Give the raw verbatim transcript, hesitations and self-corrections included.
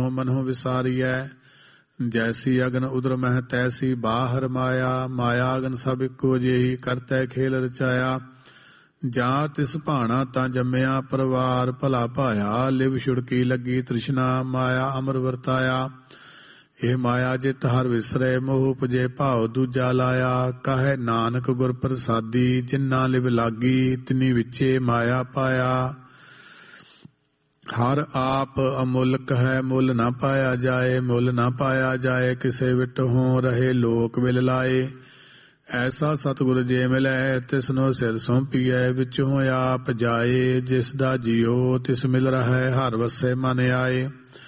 ਮਨਹੁ ਵਿਸਾਰੀਐ। ਜੈਸੀ ਅਗਨ ਉਦਰ ਮਹਿ ਤੈਸੀ ਬਾਹਰ ਮਾਇਆ। ਮਾਇਆ ਅਗਨ ਸਭ ਇੱਕੋ ਜਿਹੀ ਕਰਤੈ ਖੇਲ ਰਚਾਇਆ। ਜਾਂ ਤਿਸ ਭਾਣਾ ਤਾਂ ਜੰਮਿਆ ਪਰਿਵਾਰ ਭਲਾ ਭਾਇਆ। ਲਿਵ ਛੁੜਕੀ ਲੱਗੀ ਤ੍ਰਿਸ਼ਨਾ ਮਾਇਆ ਅਮਰ ਵਰਤਾਇਆ। ਇਹ ਮਾਇਆ ਜਿਤ ਹਰ ਵਿਸਰੇ ਮੋਹ ਉਪਜੇ ਭਾਉ ਦੂਜਾ ਲਾਇਆ। ਕਹੈ ਨਾਨਕ ਗੁਰ ਪ੍ਰਸਾਦੀ ਜਿਨਾ ਲਿਵ ਲਾਗੀ ਤਿਨੀ ਵਿਚੇ ਮਾਇਆ ਪਾਇਆ। ਹਰ ਆਪ ਅਮੁੱਲਕ ਹੈ ਮੁੱਲ ਨਾ ਪਾਇਆ ਜਾਏ। ਮੁੱਲ ਨਾ ਪਾਇਆ ਜਾਏ ਕਿਸੇ ਵਿਟ ਹੋਂ ਰਹੇ ਲੋਕ ਵਿਲ ਲਾਏ। ਐਸਾ ਸਤਿਗੁਰ ਜੇ ਮਿਲੈ ਤਿਸਨੋ ਸਿਰ ਸੌਂਪੀਐ। ਵਿੱਚੋਂ ਆਪ ਜਾਏ ਜਿਸ ਦਾ ਜੀਓ ਤਿਸ ਮਿਲ ਰਹੈ ਹਰ ਵਸੇ ਮਨ ਆਏ।